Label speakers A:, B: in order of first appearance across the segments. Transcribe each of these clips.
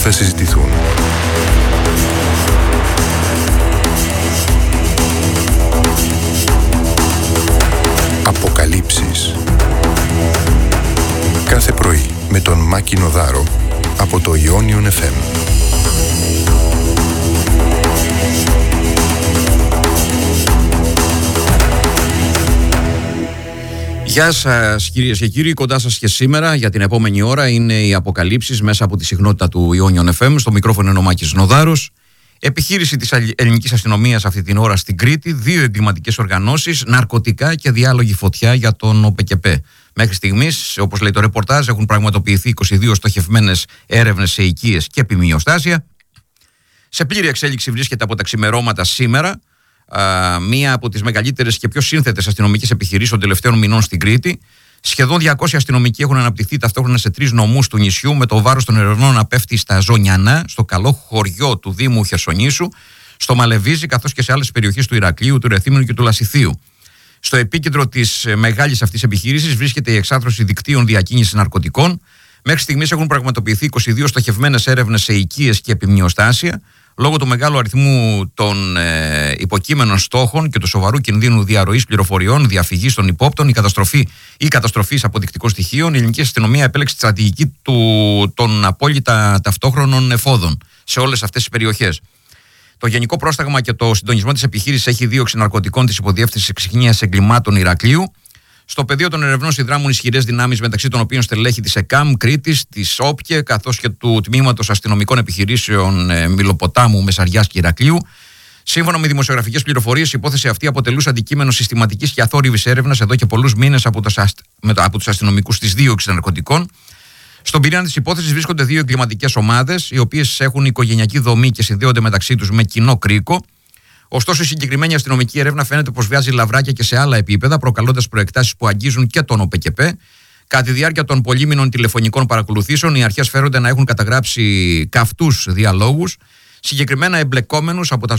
A: θα συζητηθούν. Αποκαλύψεις. Κάθε πρωί με τον Μάκη Νοδάρο από το Ionion FM.
B: Γεια σας κυρίες και κύριοι, κοντά σας και σήμερα για την επόμενη ώρα είναι οι αποκαλύψεις μέσα από τη συχνότητα του Ionion FM. Στο μικρόφωνο είναι ο Μάκης Νοδάρος. Επιχείρηση της ελληνικής αστυνομίας αυτή την ώρα στην Κρήτη, 2 εγκληματικές οργανώσεις, ναρκωτικά και διάλογη φωτιά για τον ΟΠΕΚΕΠΕ. Μέχρι στιγμής, όπως λέει το ρεπορτάζ, έχουν πραγματοποιηθεί 22 στοχευμένες έρευνες σε οικίες και επιμειοστάσια. Σε πλήρη εξέλιξη βρίσκεται από τα ξημερώματα σήμερα μία από τις μεγαλύτερες και πιο σύνθετες αστυνομικές επιχειρήσεις των τελευταίων μηνών στην Κρήτη. Σχεδόν 200 αστυνομικοί έχουν αναπτυχθεί ταυτόχρονα σε 3 νομούς του νησιού, με το βάρος των ερευνών να πέφτει στα Ζωνιανά, στο καλό χωριό του Δήμου Χερσονήσου, στο Μαλεβίζι, καθώς και σε άλλες περιοχές του Ηρακλείου, του Ρεθύμνου και του Λασιθίου. Στο επίκεντρο της μεγάλης αυτής επιχείρησης βρίσκεται η εξάρθρωση δικτύων διακίνησης ναρκωτικών. Μέχρι στιγμής έχουν πραγματοποιηθεί 22 στοχευμένες έρευνες σε οικίες και επιμειοστάσια. Λόγω του μεγάλου αριθμού των υποκείμενων στόχων και του σοβαρού κινδύνου διαρροής πληροφοριών, διαφυγής των υπόπτων, η καταστροφής αποδεικτικών στοιχείων, η ελληνική αστυνομία επέλεξε τη στρατηγική των απόλυτα ταυτόχρονων εφόδων σε όλες αυτές τις περιοχές. Το Γενικό Πρόσταγμα και το συντονισμό της επιχείρησης έχει δίωξη ναρκωτικών της Υποδιεύθυνσης Εξυγνίας Εγκλημάτων Ηρακλείου. Στο πεδίο των ερευνών συνδράμουν ισχυρές δυνάμεις, μεταξύ των οποίων στελέχη της ΕΚΑΜ Κρήτης, της ΟΠΚΕ, καθώς και του Τμήματος Αστυνομικών Επιχειρήσεων Μυλοποτάμου, Μεσαριάς και Ηρακλείου. Σύμφωνα με δημοσιογραφικές πληροφορίες, η υπόθεση αυτή αποτελούσε αντικείμενο συστηματικής και αθόρυβης έρευνας εδώ και πολλούς μήνες από τους αστυνομικούς της δίωξης ναρκωτικών. Στον πυρήνα της υπόθεσης βρίσκονται 2 εγκληματικές ομάδες, οι οποίες έχουν οικογενειακή δομή και συνδέονται μεταξύ τους με κοινό κρίκο. Ωστόσο, η συγκεκριμένη αστυνομική έρευνα φαίνεται πως βγάζει λαβράκια και σε άλλα επίπεδα, προκαλώντας προεκτάσεις που αγγίζουν και τον ΟΠΕΚΕΠΕ. Κατά τη διάρκεια των πολύμηνων τηλεφωνικών παρακολουθήσεων, οι αρχές φέρονται να έχουν καταγράψει καυτούς διαλόγους. Συγκεκριμένα, εμπλεκόμενος από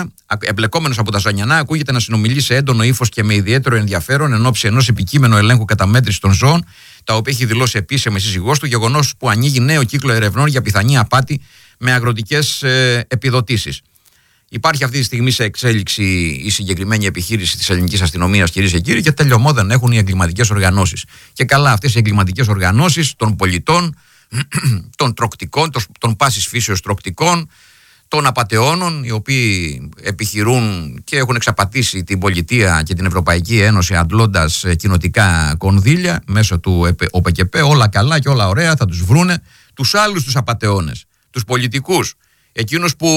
B: τα Ζωνιανά ακούγεται να συνομιλεί σε έντονο ύφος και με ιδιαίτερο ενδιαφέρον εν ώψη ενός επικείμενου ελέγχου καταμέτρησης των ζώων, τα οποία έχει δηλώσει επίσημη σύζυγός του, γεγονός που ανοίγει νέο κύκλο ερευνών για πιθανή απάτη με αγροτικές επιδοτήσεις. Υπάρχει αυτή τη στιγμή σε εξέλιξη η συγκεκριμένη επιχείρηση της ελληνικής αστυνομίας, κυρίες και κύριοι, και τελειωμό δεν έχουν οι εγκληματικές οργανώσεις. Και καλά, αυτές οι εγκληματικές οργανώσεις των πολιτών, των τροκτικών, των πάσης φύσεως τροκτικών, των απατεώνων, οι οποίοι επιχειρούν και έχουν εξαπατήσει την πολιτεία και την Ευρωπαϊκή Ένωση αντλώντας κοινοτικά κονδύλια μέσω του ΟΠΕΚΕΠΕ, όλα καλά και όλα ωραία, θα τους βρούνε τους άλλους τους απατεώνες, τους πολιτικούς, εκείνους που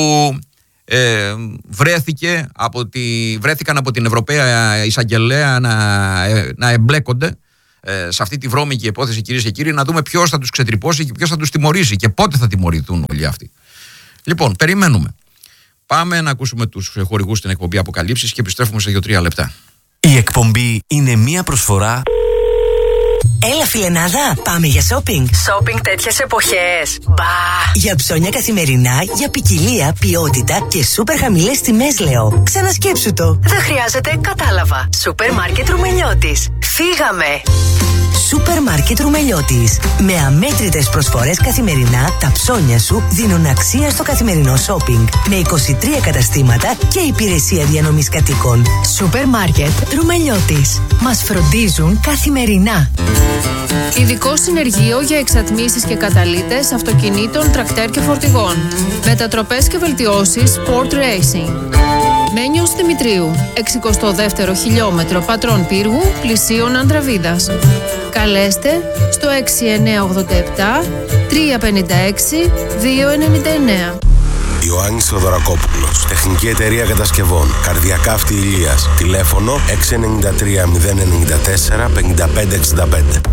B: βρέθηκαν από την Ευρωπαία Εισαγγελέα να εμπλέκονται σε αυτή τη βρώμικη υπόθεση, κυρίες και κύριοι, να δούμε ποιος θα τους ξετρυπώσει και ποιος θα τους τιμωρήσει και πότε θα τιμωρηθούν όλοι αυτοί. Λοιπόν, περιμένουμε. Πάμε να ακούσουμε τους χορηγούς στην εκπομπή Αποκαλύψεις και επιστρέφουμε σε 2-3 λεπτά.
C: Η εκπομπή είναι μία προσφορά.
D: Έλα φιλενάδα, πάμε για shopping.
E: Shopping τέτοιες εποχές. Μπα!
D: Για ψώνια καθημερινά, για ποικιλία, ποιότητα και σούπερ χαμηλές τιμές λέω. Ξανασκέψου το.
E: Δεν χρειάζεται, κατάλαβα. Σούπερ μάρκετ Ρουμελιώτης. Φύγαμε!
D: Σούπερ μάρκετ Ρουμελιώτης. Με αμέτρητες προσφορές καθημερινά, τα ψώνια σου δίνουν αξία στο καθημερινό shopping. Με 23 καταστήματα και υπηρεσία διανομής κατοίκων.
E: Σούπερ μάρκετ Ρουμελιώτης. Μας φροντίζουν καθημερινά. Ειδικό συνεργείο για εξατμίσεις και καταλύτες αυτοκινήτων, τρακτέρ και φορτηγών. Μετατροπές και βελτιώσεις Sport Racing. Μένιος Δημητρίου, 62ο χιλιόμετρο Πατρών Πύργου, πλησίων Ανδραβίδας. Καλέστε στο 6987 356 299.
F: Ιωάννης Θοδωρακόπουλος, Τεχνική Εταιρεία Κατασκευών, Καρδιακά Αυτή Ηλίας, τηλέφωνο 693 094 5565.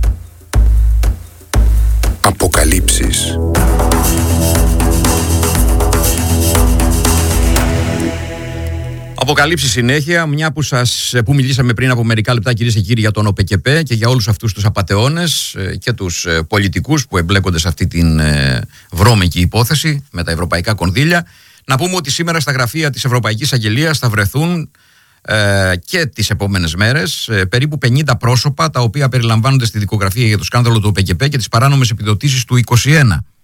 A: Αποκαλύψεις.
B: Αποκαλύψεις συνέχεια, μια που μιλήσαμε πριν από μερικά λεπτά, κυρίες και κύριοι, για τον ΟΠΕΚΕΠΕ και για όλους αυτούς τους απατεώνες και τους πολιτικούς που εμπλέκονται σε αυτή την βρώμικη υπόθεση με τα ευρωπαϊκά κονδύλια. Να πούμε ότι σήμερα στα γραφεία της Ευρωπαϊκής Αγγελίας θα βρεθούν και τις επόμενες μέρες περίπου 50 πρόσωπα, τα οποία περιλαμβάνονται στη δικογραφία για το σκάνδαλο του ΟΠΕΚΕΠΕ και τις παράνομες επιδοτήσεις του 2021.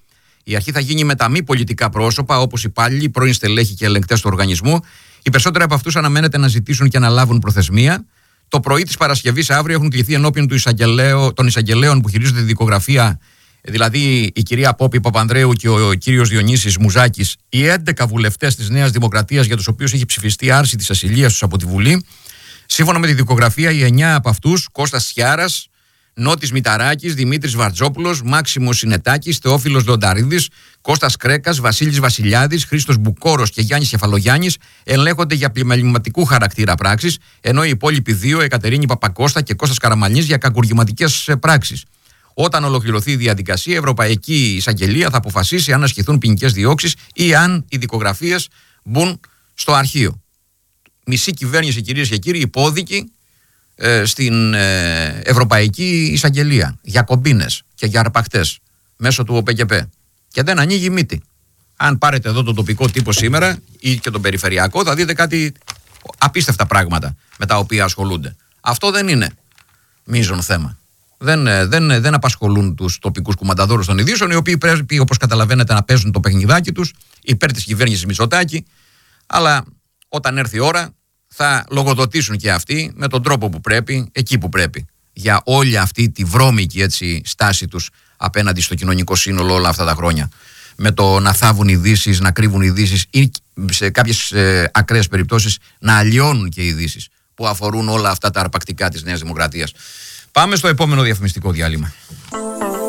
B: Η αρχή θα γίνει με τα μη πολιτικά πρόσωπα, όπως υπάλληλοι, πρώην στελέχοι και ελεγκτές του οργανισμού. Οι περισσότεροι από αυτούς αναμένεται να ζητήσουν και να λάβουν προθεσμία. Το πρωί της Παρασκευής αύριο έχουν κληθεί ενώπιον των εισαγγελέων που χειρίζονται τη δικογραφία, δηλαδή η κυρία Πόπη Παπανδρέου και ο κύριος Διονύσης Μουζάκης, οι 11 βουλευτές της Νέας Δημοκρατίας για τους οποίους έχει ψηφιστεί άρση της ασυλίας τους από τη Βουλή. Σύμφωνα με τη δικογραφία, οι 9 από αυτούς, Κώστας Σιάρας, Νότης Μηταράκης, Δημήτρης Βαρτζόπουλος, Μάξιμος Συνετάκης, Θεόφιλος Λονταρίδης, Κώστας Κρέκας, Βασίλης Βασιλιάδης, Χρήστος Μπουκόρος και Γιάννης Κεφαλογιάννης ελέγχονται για πλημεληματικού χαρακτήρα πράξεις, ενώ οι υπόλοιποι δύο, Εκατερίνη Παπακώστα και Κώστας Καραμανλής, για κακουργηματικές πράξεις. Όταν ολοκληρωθεί η διαδικασία, η Ευρωπαϊκή Εισαγγελία θα αποφασίσει αν ασκηθούν ποινικές διώξεις ή αν οι δικογραφίες μπουν στο αρχείο. Μισή κυβέρνηση, κυρίες και κύριοι, υπόδικη στην Ευρωπαϊκή Εισαγγελία για κομπίνες και για αρπακτές μέσω του ΟΠΕΚΕΠΕ. Και δεν ανοίγει μύτη. Αν πάρετε εδώ τον τοπικό τύπο σήμερα ή και τον περιφερειακό, θα δείτε κάτι απίστευτα πράγματα με τα οποία ασχολούνται. Αυτό δεν είναι μείζον θέμα. Δεν απασχολούν τους τοπικούς κουμανταδόρους των ειδήσεων, οι οποίοι πρέπει, όπως καταλαβαίνετε, να παίζουν το παιχνιδάκι τους υπέρ της κυβέρνησης Μητσοτάκη, αλλά όταν έρθει η ώρα θα λογοδοτήσουν και αυτοί με τον τρόπο που πρέπει, εκεί που πρέπει, για όλη αυτή τη βρώμικη έτσι στάση τους απέναντι στο κοινωνικό σύνολο όλα αυτά τα χρόνια. Με το να θάβουν ειδήσεις, να κρύβουν ειδήσεις ή σε κάποιες ακραίες περιπτώσεις να αλλοιώνουν και ειδήσεις που αφορούν όλα αυτά τα αρπακτικά της Νέας Δημοκρατίας. Πάμε στο επόμενο διαφημιστικό διάλειμμα.